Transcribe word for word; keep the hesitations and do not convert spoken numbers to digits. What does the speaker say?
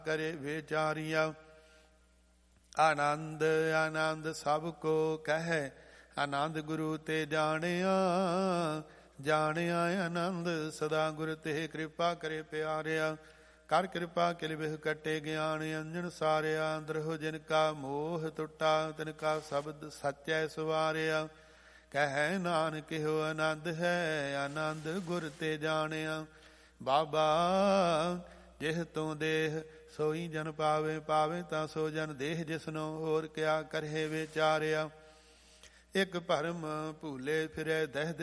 ਕਰੇ ਵਿਚਾਰੀਆ। ਆਨੰਦ ਆਨੰਦ ਸਭ ਕੋ ਕਹਿ, ਆਨੰਦ ਗੁਰੂ ਤੇ ਜਾਣਿਆ। ਜਾਣਿਆ ਆਨੰਦ ਸਦਾ ਗੁਰ ਤੇ ਕਿਰਪਾ ਕਰੇ ਪਿਆਰਿਆ। ਕਰ ਕਿਰਪਾ ਕਿਲ ਬਿਹ ਕੱਟੇ ਗਿਆਨ ਅੰਜਨ ਸਾਰਿਆ। ਅੰਦਰਹੁ ਜਿਨ ਕਾ ਮੋਹ ਟੁੱਟਾ, ਤਿਨ ਕਾ ਸ਼ਬਦ ਸਚੈ ਸਵਾਰਿਆ। ਕਹਿ ਨਾਨਕ ਇਹੋ ਆਨੰਦ ਹੈ, ਆਨੰਦ ਗੁਰ ਤੇ ਜਾਣਿਆ। ਬਾਬਾ ਜਿਹ ਤੂੰ ਦੇਹ ਸੋਈ ਜਨ ਪਾਵੇ, ਪਾਵੇ ਤਾਂ ਸੋ ਜਨ ਦੇਹ ਜਿਸਨੋ ਹੋਰ ਕਿਆ ਕਰੇ ਵਿਚਾਰਿਆ। ਇੱਕ ਭਰਮ ਭੂਲੇ ਫਿਰੈ ਦਹਿ